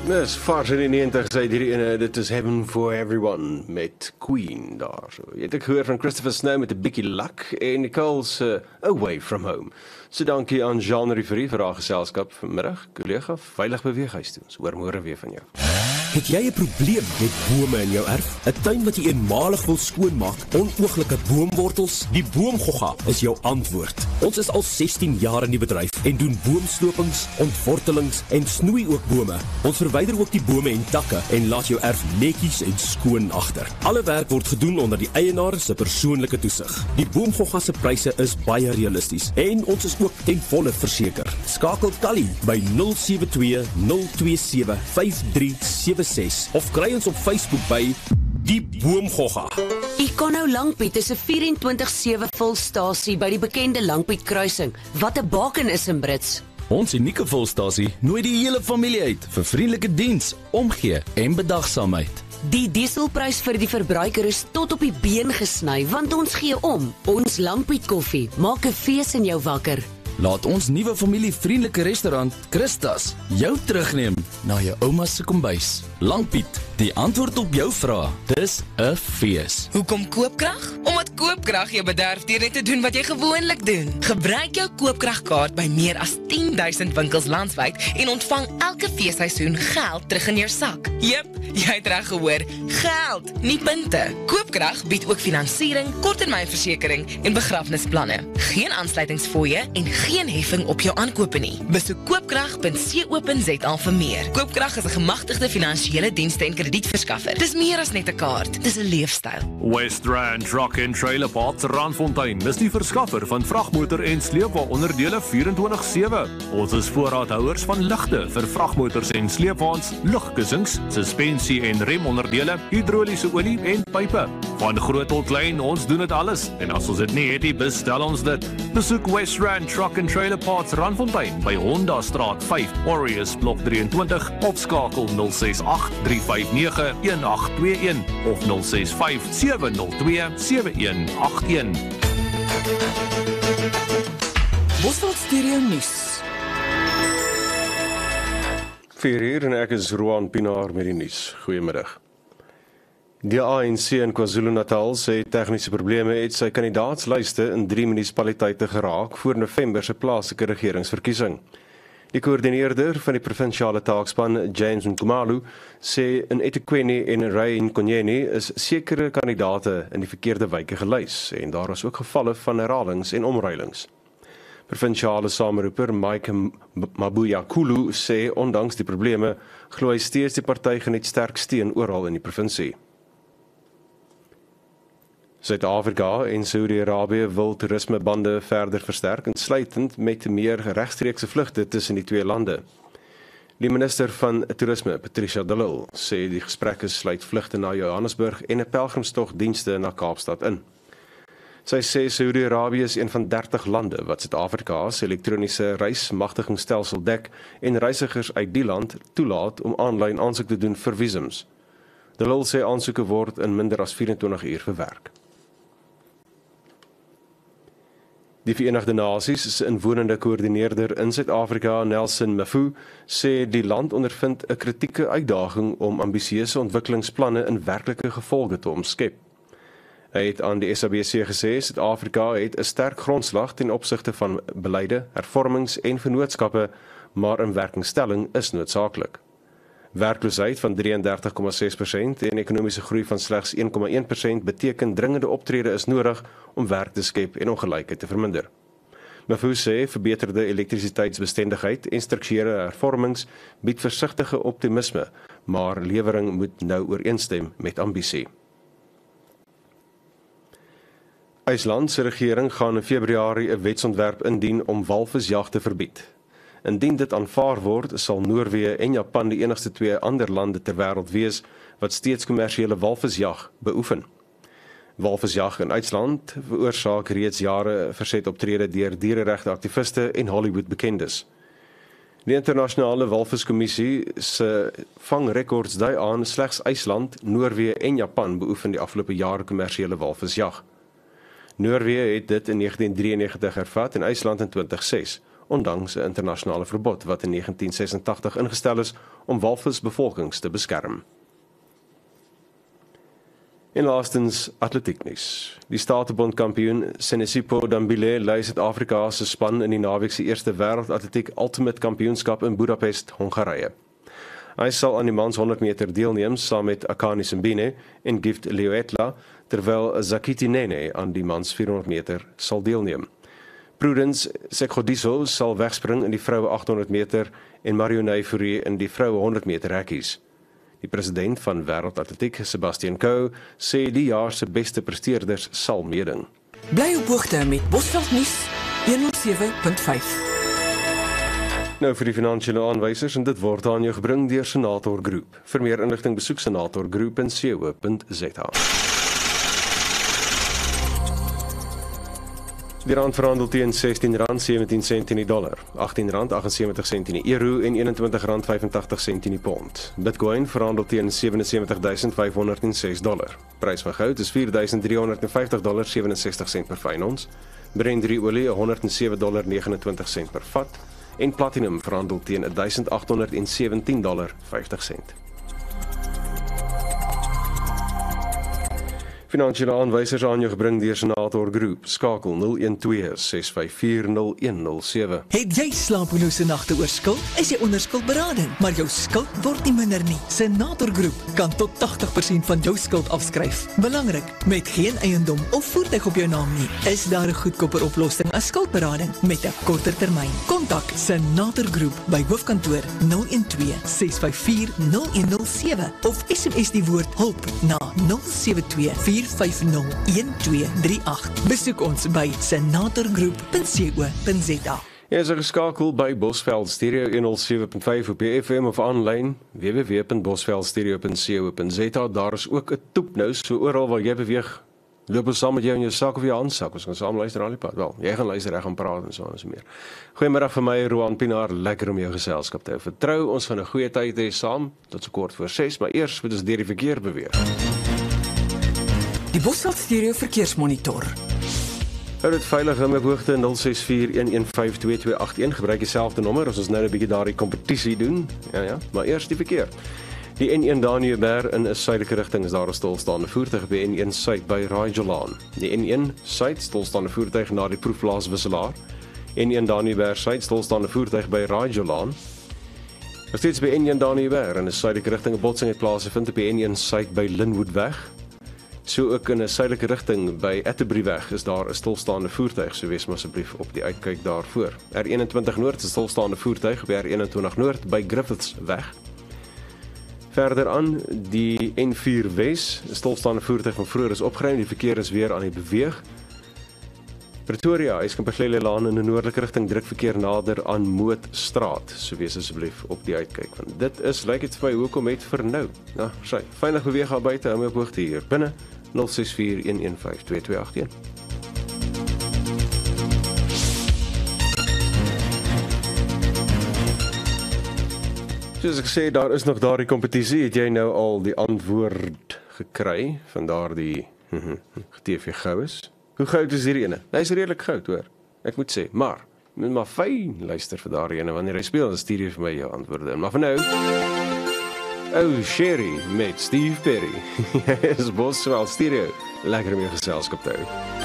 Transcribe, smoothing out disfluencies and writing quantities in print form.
Dis vars in die 90 sê hierdie ene, dit is Heaven for Everyone met Queen daar. So, jy het ek gehoor van Christopher Snow met 'n bietjie luck en Nicole's Away From Home. So dankie aan Jean Riverie vir haar geselskap vanmiddag. Kollega, veilig beweeg huis toe. Ons hoor môre weer van jou. Het jy 'n probleem met bome in jou erf? 'n Tuin wat jy eenmalig wil skoonmaak, onooglike boomwortels? Die Boomgogga is jou antwoord. Ons is al 16 jaar in die bedryf en doen boomslopings, ontwortelings en snoei ook bome. Ons verwyder ook die bome en takke en laat jou erf netjies en skoon agter. Alle werk word gedoen onder die eienaar se persoonlike toesig. Die Boomgogga se pryse is baie realisties en ons is ook ten volle verseker. Skakel Tally by 072 027 5376 of kry ons op Facebook by Die Boomgogga. Econo Langpiet is 'n 24/7 volstasie by die bekende Langpiet kruising, wat 'n baken is in Brits. Ons unieke volstasie nooi die hele familie uit vir vriendelike diens, omgee en bedagsaamheid. Die dieselprys vir die verbruiker is tot op die been gesny, want ons gee om. Ons Langpiet koffie maak 'n fees in jou wakker. Laat ons nuwe familievriendelike restaurant Christas jou terugneem na jou ouma se kombuis. Langpiet, die antwoord op jou vraag. Dis 'n fees. Hoekom koopkrag? Omdat koopkrag jou bederf deur net te doen wat jy gewoonlik doen. Gebruik jou koopkragkaart by meer as 10,000 winkels landwyd en ontvang elke feesseisoen geld terug in jou sak. Jep, jy het reg gehoor, geld, nie punte. Koopkrag bied ook finansiering, korttermynversekering en begrafnisplanne. Geen aansluitingsfooie en geen heffing op jou aankope nie. Besoek koopkrag.co.za vir meer. Koopkrag is 'n gemagtigde finansiële dienste en kredietverskaffer. Dis meer as net 'n kaart, dis 'n leefstyl. West Rand Truck and Trailer Parts Randfontein is die verskaffer van vragmotor en sleepwa onderdele 24/7. Ons is voorraadhouers van ligte vir vragmotors en sleepwaens, lugkussings, suspensie en remonderdele, hidroliese olie en pype. Van groot tot klein, ons doen dit alles. En as ons dit nie het nie, bestel ons dit. Besoek West Rand Truck and Trailer Parts Randfontein by Honda Straat 5, Warriors Blok 23 of skakel 068 359 1821 of 065 702 7181. Bosveld Stereo Nuus. 4 en ek is Roan Pinaar met die nuus. Goeiemiddag. Die ANC in KwaZulu-Natal sê tegniese probleme het sy kandidaatslyste in 3 munisipaliteite geraak voor November se plaaslike regeringsverkiesing. Die koördineerder van die provinsiale taakspan, James Nkumalu, sê in eThekwini en Rhein-Konyeni is sekere kandidate in die verkeerde wyke gelys en daar is ook gevalle van herhalings en omruilings. Provinsiale sameroeper Mike Mabuyakulu sê ondanks die probleme glo hy steeds die party geniet sterk steun oral in die provinsie. Suid-Afrika en Saudi-Arabië wil toerismebande verder versterk, insluitend met meer regstreekse vlugte tussen die twee lande. Die minister van Toerisme, Patricia de Lille, sê die gesprekke sluit vlugte na Johannesburg en 'n pelgrimstogdienste na Kaapstad in. Sy sê Saudi-Arabië is een van 30 lande wat Suid-Afrika se elektroniese reismagtigingsstelsel dek en reisigers uit die land toelaat om aanlyn aansoek te doen vir visums. De Lille sê aansoeke word in minder as 24 uur verwerk. Die Verenigde Nasies se inwonende koördineerder in Suid-Afrika, Nelson Mafu, sê die land ondervind 'n kritieke uitdaging om ambisieuse ontwikkelingsplanne in werklike gevolge te omskep. Hy het aan die SABC gesê Suid-Afrika het 'n sterk grondslag ten opsigte van beleide, hervormings en vennootskappe, maar inwerkingstelling is noodsaaklik. Werkloosheid van 33,6% en ekonomiese groei van slegs 1,1% beteken dringende optrede is nodig om werk te skep en ongelykheid te verminder. Mafu sê verbeterde elektrisiteitsbestendigheid en strukturele hervormings bied versigtige optimisme, maar lewering moet nou ooreenstem met ambisie. IJsland se regering gaan in Februarie 'n wetsontwerp indien om walvisjag te verbied. Indien dit aanvaar word, sal Noorwe en Japan die enigste 2 ander lande ter wêreld wees wat steeds kommersiële walvisjag beoefen. Walvisjag in IJsland veroorsaak reeds jare verzet optrede deur diereregteaktiviste en Hollywood bekendes. Die internasionale walviskommissie se vangrekords dui aan slegs IJsland, Noorwe en Japan beoefen die afgelope jare kommersiële walvisjag. Noorwe het dit in 1993 hervat en IJsland in 2006. ondanks 'n internasionale verbod wat in 1986 ingestel is om walvisbevolkings te beskerm. En laastens atletieknuus. Die Statebond-kampioen Senesipo Dambile lei Suid-Afrika se span in die naweek se eerste wêreldatletiek Ultimate Kampioenskap in Budapest, Hongarije. Hy sal aan die mans 100 meter deelneem saam met Akani Simbine en Gift Leoetla, terwyl Zakiti Nene aan die mans 400 meter sal deelneem. Prudence Sekgodiso sal wegspring in die vroue 800 meter en Marionnay Fourie in die vroue 100 meter hekkies. Die president van Wêreldatletiek, Sebastian Coe, sê die jaar se beste presteerders sal meeding. Bly op hoogte met Bosveld nuus 107.5. Nou vir die finansiële aanwysers en dit word aan jou gebring deur Senator Groep. Vir meer inligting besoek senatorgroep.co.za. Die rand verhandel teen R16.17 in die dollar, R18.78 in die euro en R21.85 in die pond. Bitcoin verhandel teen $77,506. Prys van goud is $4.350.67 per fyn ons. Brent olie $107.29 per vat en platinum verhandel teen $1,817.50. Finansiële aanwysers aan jou gebring deur Senator Groep. Skakel 012-654-0107. Het jy slapelose nagte oor skuld? Is jy onder skuldberading, maar jou skuld word nie minder nie. Senator Groep kan tot 80% van jou skuld afskryf. Belangrik, met geen eiendom of voertuig op jou naam nie, is daar 'n goedkoper oplossing as skuldberading met 'n korter termyn. Kontak Senator Groep by hoofkantoor 012-654-0107 of SMS die woord hulp na 072-450-1238. Besoek ons by senatorgroep.co.za. Jy is geskakel by Bosveld Stereo 107.5 op die FM of aanlyn www.bosveldstereo.co.za. Daar is ook 'n toepnou, so oral waar jy beweeg, loop ons saam met jou in jou sak of jou handsak. Ons gaan saam luister aan die pad. Wel, jy gaan luister, ek gaan praat en so en so meer. Goeiemiddag vir my, Roan Pinaar. Lekker om jou geselskap te hou. Vertrou ons van 'n goeie tyd hê saam tot so kort voor 6, maar eers moet ons deur die verkeer beweeg. Die Bosveld Stereo verkeersmonitor. Hou dit veilig in my hoogte 0641152281. Gebruik dieselfde nommer as ons nou 'n bietjie daardie kompetisie doen. Ja, maar eers die verkeer. Die N1 Daniëberg in 'n suidelike rigting is daar 'n stilstaande voertuig by N1 Suid by Raaijolaan. Die N1 Suid stilstaande voertuig na die proefplaaswisselaar. N1 Daniëberg Suid stilstaande voertuig by Raaijolaan. Nog steeds by N1 Daniëberg in 'n suidelike rigting 'n botsing het plaasgevind op die N1 Suid by Linwoodweg. So ook in 'n suidelike rigting by Atterbury-weg is daar 'n stilstaande voertuig, so wees maar asseblief op die uitkyk daarvoor. R21 Noord is 'n stilstaande voertuig by R21 Noord by Griffithsweg. Verder aan die N4 Wes, 'n stilstaande voertuig van vroeër is opgeruim, die verkeer is weer aan die beweeg. Pretoria, Eskimpaglele Laan in 'n noordelike rigting, druk verkeer nader aan Mootstraat, so wees asseblief op die uitkyk. Want dit is, lyk dit vir my, hoekom het vir nou. Nou, sy, veilig beweeg daar buite, hou my op hoogte hier binne 0641152281. Soos ek sê, daar is nog daardie kompetisie. Het jy nou al die antwoord gekry van daardie TV gou is? Hoe goud is hierdie ene? Hy is redelik goud, hoor. Ek moet sê, maar moet maar fyn luister vir daardie ene wanneer hy speel, dan stuur jy vir my jou antwoorde in. Maar vir nou, Sherry met Steve Perry. Is Bosveld Stereo. Lekker om jou geselskap te hou.